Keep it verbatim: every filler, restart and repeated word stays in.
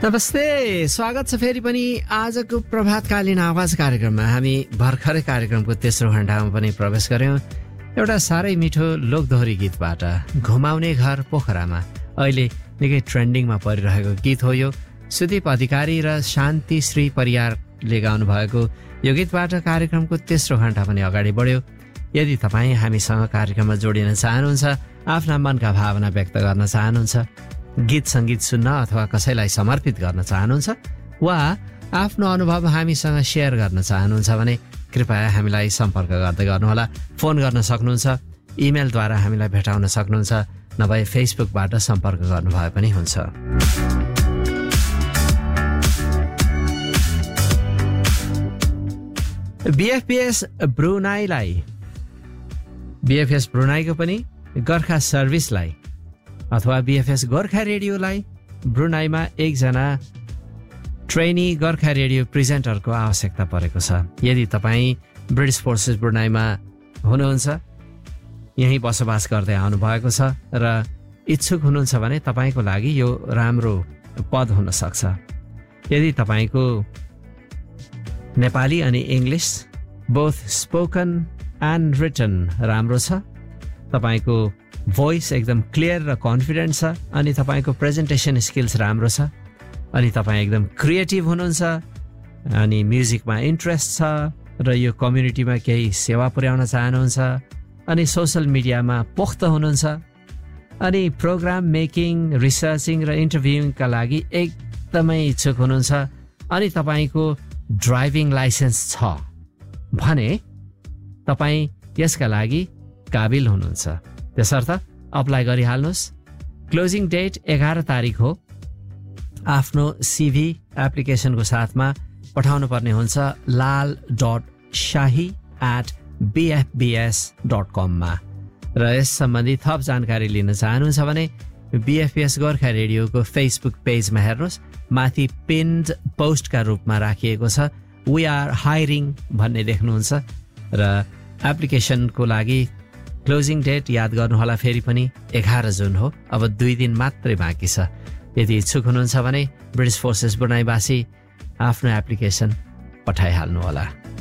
नमस्ते, स्वागत छ फेरि पनि आजको प्रभातकालीन आवाज कार्यक्रममा। हामी भर्खरै कार्यक्रमको तेस्रो घण्टामा पनि प्रवेश गर्यौं एउटा साह्रै मिठो लोकदोहोरी गीतबाट। घुमाउने घर पोखरामा अहिले निकै ट्रेन्डिङमा परिरहेको गीत हो यो। सुदीप अधिकारी र शान्ति श्री परियारले गाउनु भएको यो गीतबाट कार्यक्रमको तेस्रो घण्टा पनि अगाडि बढ्यो। यदि तपाईँ हामीसँग कार्यक्रममा जोडिन चाहनुहुन्छ, आफ्ना मनका भावना व्यक्त गर्न चाहनुहुन्छ, गीत सङ्गीत सुन्न अथवा कसैलाई समर्पित गर्न चाहनुहुन्छ वा आफ्नो अनुभव हामीसँग सेयर गर्न चाहनुहुन्छ भने कृपया हामीलाई सम्पर्क गर्दै गर्नुहोला। फोन गर्न सक्नुहुन्छ, इमेलद्वारा हामीलाई भेटाउन सक्नुहुन्छ, नभए फेसबुकबाट सम्पर्क गर्नुभए पनि हुन्छ। बिएफपिएस ब्रुनाईलाई बिएफएस ब्रुनाईको पनि गोर्खा सर्भिसलाई अथवा बिएफएस गोर्खा रेडियोलाई ब्रुनाईमा एकजना ट्रेनी गोर्खा रेडियो प्रेजेन्टरको आवश्यकता परेको छ। यदि तपाईँ ब्रिटिस फोर्सेस ब्रुनाईमा हुनुहुन्छ, यहीँ बसोबास गर्दै आउनुभएको छ र इच्छुक हुनुहुन्छ भने तपाईँको लागि यो राम्रो पद हुन सक्छ। यदि तपाईँको नेपाली अनि English both spoken and return राम्रो छ, तपाईँको भोइस एकदम क्लियर र कन्फिडेन्ट छ, अनि तपाईँको प्रेजेन्टेसन स्किल्स राम्रो छ, अनि तपाईँ एकदम क्रिएटिभ हुनुहुन्छ, अनि म्युजिकमा इन्ट्रेस्ट छ र यो कम्युनिटीमा केही सेवा पुर्याउन चाहनुहुन्छ, अनि सोसल मिडियामा पोख्त हुनुहुन्छ, अनि प्रोग्राम मेकिङ, रिसर्चिङ र इन्टरभ्युइङका लागि एकदमै इच्छुक हुनुहुन्छ, अनि तपाईँको ड्राइभिङ लाइसेन्स छ भने तपाईँ यसका लागि काबिल हुनुहुन्छ। त्यसर्थ अप्लाई गरिहाल्नुहोस्। क्लोजिङ डेट एघार तारिक हो। आफ्नो सिभी एप्लिकेसनको साथमा पठाउनु पर्ने हुन्छ लाल डट शाही एट बिएफबिएस डट कममा। र यस सम्बन्धी थप जानकारी लिन चाहनुहुन्छ भने बिएफबिएस गोर्खा रेडियोको फेसबुक पेजमा हेर्नुहोस्। माथि पिन्ड पोस्टका रूपमा राखिएको छ वी आर हायरिङ भन्ने देख्नुहुन्छ। र एप्लिकेसनको लागि क्लोजिङ डेट याद गर्नुहोला, फेरि पनि एघार जुन हो। अब दुई दिन मात्रै बाँकी छ। यदि इच्छुक हुनुहुन्छ भने ब्रिटिस फोर्सेस ब्रुनाईवासी आफ्नो एप्लिकेसन पठाइहाल्नुहोला।